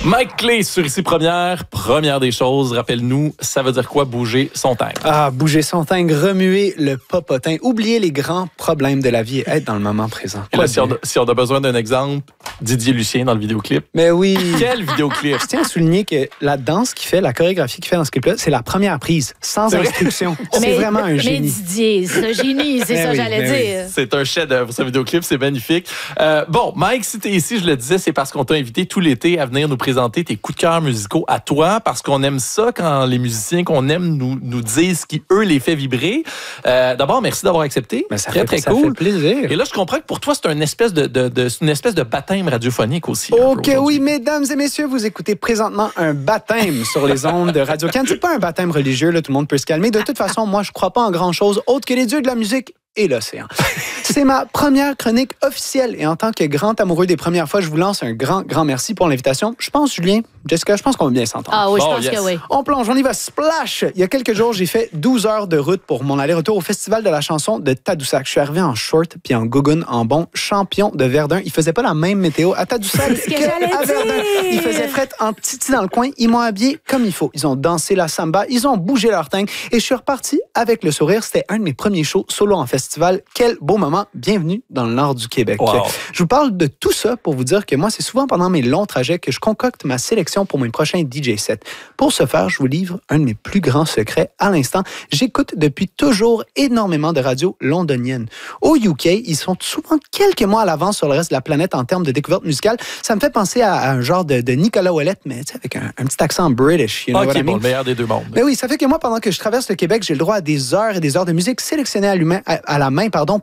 Mike Clay sur Ici Première. Première des choses, rappelle-nous, ça veut dire quoi bouger son tank? Bouger son tank, remuer le popotin, oublier les grands problèmes de la vie et être dans le moment présent. Et là, si on a besoin d'un exemple, Didier Lucien dans le vidéoclip. Mais oui. Quel vidéoclip? Je tiens à souligner que la danse qu'il fait, la chorégraphie qu'il fait dans ce clip-là, c'est la première prise, sans instruction. C'est vraiment un génie. Mais Didier, c'est un génie, c'est ça que j'allais dire. C'est un chef-d'œuvre, ce vidéoclip, c'est magnifique. Bon, Mike, si t'es ici, je le disais, c'est parce qu'on t'a invité tout l'été à venir nous présenter tes coups de cœur musicaux à toi, parce qu'on aime ça quand les musiciens qu'on aime nous disent ce qui, eux, les fait vibrer. D'abord, merci d'avoir accepté. Mais ça très, fait, très ça cool. fait plaisir. Et là, je comprends que pour toi, c'est une espèce de baptême radiophonique aussi. Ok, oui, mesdames et messieurs, vous écoutez présentement un baptême sur les ondes de Radio-Can. C'est pas un baptême religieux, là, tout le monde peut se calmer. De toute façon, moi, je crois pas en grand-chose autre que les dieux de la musique et l'océan. C'est ma première chronique officielle et en tant que grand amoureux des premières fois, je vous lance un grand merci pour l'invitation. Je pense, Julien, Jessica, je pense qu'on va bien s'entendre. Ah oui, je pense que oui. On plonge, on y va, splash! Il y a quelques jours, j'ai fait 12 heures de route pour mon aller-retour au Festival de la chanson de Tadoussac. Je suis arrivé en short puis en gougoune en bon champion de Verdun. Il faisait pas la même météo à Tadoussac qu'à Verdun. Il faisait fret en titi dans le coin. Ils m'ont habillé comme il faut. Ils ont dansé la samba, ils ont bougé leur tank et je suis reparti avec le sourire. C'était un de mes premiers shows solo en festival. Quel beau moment. Bienvenue dans le nord du Québec. Wow. Je vous parle de tout ça pour vous dire que moi, c'est souvent pendant mes longs trajets que je concocte ma sélection pour mes prochains DJ sets. Pour ce faire, je vous livre un de mes plus grands secrets à l'instant. J'écoute depuis toujours énormément de radios londoniennes. Au UK, ils sont souvent quelques mois à l'avance sur le reste de la planète en termes de découverte musicale. Ça me fait penser à un genre de Nicolas Ouellet, mais avec un petit accent british. You know what I mean? Bon, le meilleur des deux mondes. Mais oui, ça fait que moi, pendant que je traverse le Québec, j'ai le droit à des heures et des heures de musique sélectionnée à la main,